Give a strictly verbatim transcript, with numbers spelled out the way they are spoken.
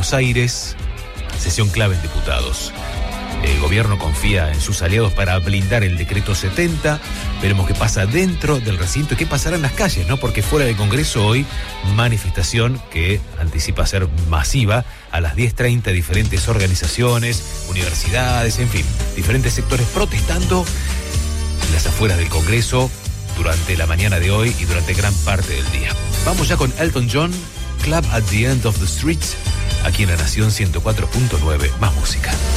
Buenos Aires, sesión clave en diputados. El gobierno confía en sus aliados para blindar el decreto setenta. Veremos qué pasa dentro del recinto y qué pasará en las calles, ¿no? Porque fuera del Congreso hoy, manifestación que anticipa ser masiva a las diez treinta, diferentes organizaciones, universidades, en fin, diferentes sectores protestando en las afueras del Congreso durante la mañana de hoy y durante gran parte del día. Vamos ya con Elton John, Club at the End of the Street, aquí en La Nación ciento cuatro punto nueve, más música.